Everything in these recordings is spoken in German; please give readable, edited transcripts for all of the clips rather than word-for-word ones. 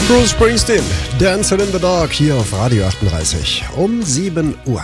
Bruce Springsteen, Dancing in the Dark, hier auf Radio 38 um 7 Uhr.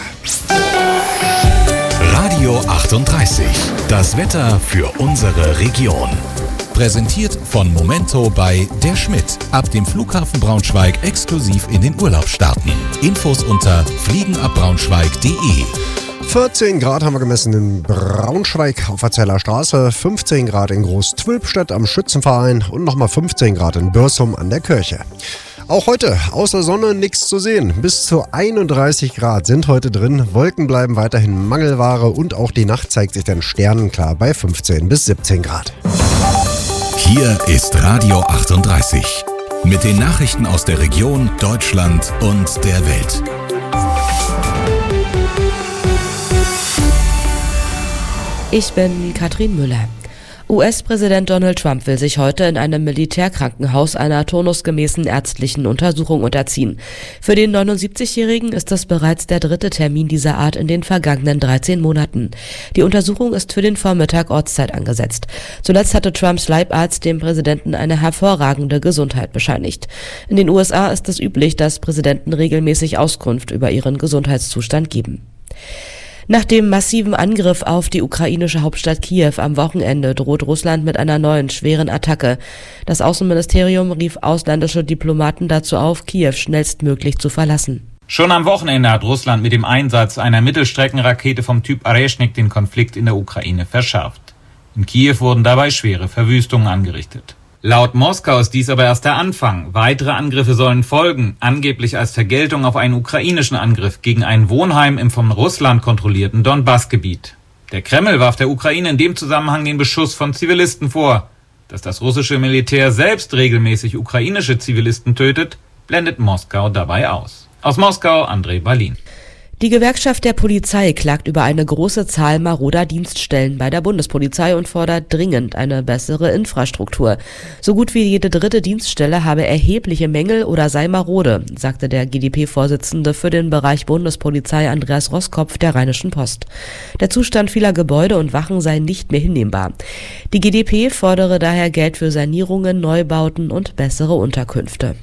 Radio 38, das Wetter für unsere Region. Präsentiert von Momento bei Der Schmidt. Ab dem Flughafen Braunschweig exklusiv in den Urlaub starten. Infos unter fliegenabbraunschweig.de. 14 Grad haben wir gemessen in Braunschweig auf der Zeller Straße, 15 Grad in Groß-Twülpstedt am Schützenverein und nochmal 15 Grad in Bürsum an der Kirche. Auch heute außer Sonne nichts zu sehen. Bis zu 31 Grad sind heute drin. Wolken bleiben weiterhin Mangelware und auch die Nacht zeigt sich dann sternenklar bei 15 bis 17 Grad. Hier ist Radio 38 mit den Nachrichten aus der Region, Deutschland und der Welt. Ich bin Katrin Müller. US-Präsident Donald Trump will sich heute in einem Militärkrankenhaus einer turnusgemäßen ärztlichen Untersuchung unterziehen. Für den 79-Jährigen ist das bereits der dritte Termin dieser Art in den vergangenen 13 Monaten. Die Untersuchung ist für den Vormittag Ortszeit angesetzt. Zuletzt hatte Trumps Leibarzt dem Präsidenten eine hervorragende Gesundheit bescheinigt. In den USA ist es üblich, dass Präsidenten regelmäßig Auskunft über ihren Gesundheitszustand geben. Nach dem massiven Angriff auf die ukrainische Hauptstadt Kiew am Wochenende droht Russland mit einer neuen schweren Attacke. Das Außenministerium rief ausländische Diplomaten dazu auf, Kiew schnellstmöglich zu verlassen. Schon am Wochenende hat Russland mit dem Einsatz einer Mittelstreckenrakete vom Typ Areshnik den Konflikt in der Ukraine verschärft. In Kiew wurden dabei schwere Verwüstungen angerichtet. Laut Moskau ist dies aber erst der Anfang. Weitere Angriffe sollen folgen, angeblich als Vergeltung auf einen ukrainischen Angriff gegen ein Wohnheim im von Russland kontrollierten Donbass-Gebiet. Der Kreml warf der Ukraine in dem Zusammenhang den Beschuss von Zivilisten vor. Dass das russische Militär selbst regelmäßig ukrainische Zivilisten tötet, blendet Moskau dabei aus. Aus Moskau, André Balin. Die Gewerkschaft der Polizei klagt über eine große Zahl maroder Dienststellen bei der Bundespolizei und fordert dringend eine bessere Infrastruktur. So gut wie jede dritte Dienststelle habe erhebliche Mängel oder sei marode, sagte der GdP-Vorsitzende für den Bereich Bundespolizei Andreas Roskopf der Rheinischen Post. Der Zustand vieler Gebäude und Wachen sei nicht mehr hinnehmbar. Die GdP fordere daher Geld für Sanierungen, Neubauten und bessere Unterkünfte.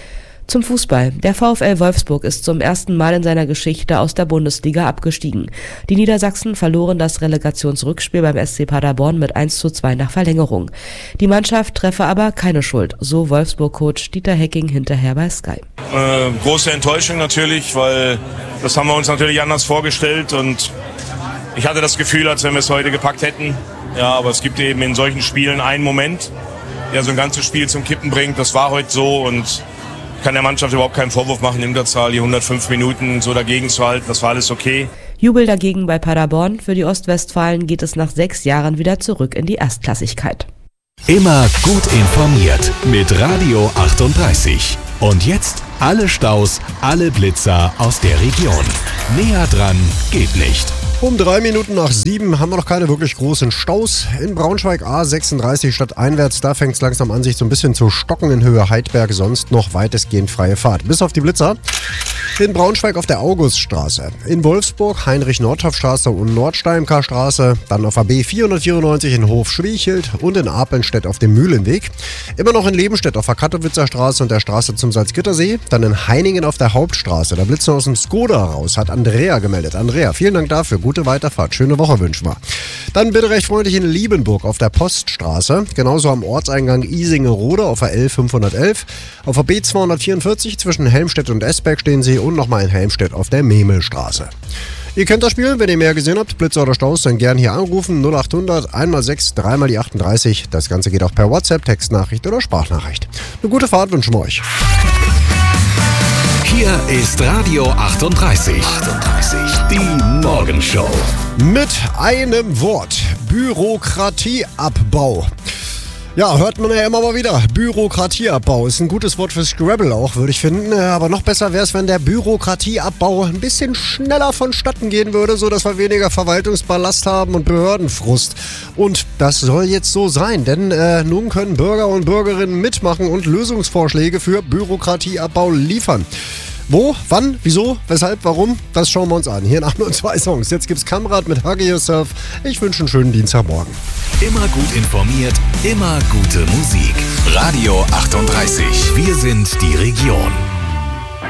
Zum Fußball. Der VfL Wolfsburg ist zum ersten Mal in seiner Geschichte aus der Bundesliga abgestiegen. Die Niedersachsen verloren das Relegationsrückspiel beim SC Paderborn mit 1:2 nach Verlängerung. Die Mannschaft treffe aber keine Schuld, so Wolfsburg-Coach Dieter Hecking hinterher bei Sky. Große Enttäuschung natürlich, weil das haben wir uns natürlich anders vorgestellt und ich hatte das Gefühl, als wenn wir es heute gepackt hätten. Ja, aber es gibt eben in solchen Spielen einen Moment, der so ein ganzes Spiel zum Kippen bringt. Das war heute so und kann der Mannschaft überhaupt keinen Vorwurf machen, in der Zahl die 105 Minuten so dagegen zu halten. Das war alles okay. Jubel dagegen bei Paderborn. Für die Ostwestfalen geht es nach 6 Jahren wieder zurück in die Erstklassigkeit. Immer gut informiert mit Radio 38. Und jetzt alle Staus, alle Blitzer aus der Region. Näher dran geht nicht. Um 3 Minuten nach 7 haben wir noch keine wirklich großen Staus. In Braunschweig A36 stadteinwärts, da fängt es langsam an, sich so ein bisschen zu stocken in Höhe Heidberg. Sonst noch weitestgehend freie Fahrt. Bis auf die Blitzer. In Braunschweig auf der Auguststraße. In Wolfsburg Heinrich-Nordhoff-Straße und Nordsteimkar-Straße. Dann auf der B494 in Hof-Schwiechelt und in Apelnstedt auf dem Mühlenweg. Immer noch in Lebenstedt auf der Kattowitzer Straße und der Straße zum Salzgittersee. Dann in Heiningen auf der Hauptstraße. Da blitzen aus dem Skoda raus, hat Andrea gemeldet. Andrea, vielen Dank dafür. Gute Weiterfahrt. Schöne Woche wünschen wir. Dann bitte recht freundlich in Liebenburg auf der Poststraße. Genauso am Ortseingang Isingerode auf der L511. Auf der B244 zwischen Helmstedt und Esberg stehen sie und nochmal in Helmstedt auf der Memelstraße. Ihr kennt das Spiel, wenn ihr mehr gesehen habt, Blitzer oder Staus, dann gern hier anrufen. 0800 1x6 3x die 38. Das Ganze geht auch per WhatsApp, Textnachricht oder Sprachnachricht. Eine gute Fahrt wünschen wir euch. Hier ist Radio 38. Die Morgenshow. Mit einem Wort. Bürokratieabbau. Ja, hört man ja immer mal wieder. Bürokratieabbau ist ein gutes Wort für Scrabble auch, würde ich finden. Aber noch besser wäre es, wenn der Bürokratieabbau ein bisschen schneller vonstatten gehen würde, so dass wir weniger Verwaltungsballast haben und Behördenfrust. Und das soll jetzt so sein, denn nun können Bürger und Bürgerinnen mitmachen und Lösungsvorschläge für Bürokratieabbau liefern. Wo, wann, wieso, weshalb, warum? Das schauen wir uns an. Hier nach nur 2 Songs. Jetzt gibt's Kamrat mit Hug Yourself. Ich wünsche einen schönen Dienstagmorgen. Immer gut informiert, immer gute Musik. Radio 38. Wir sind die Region.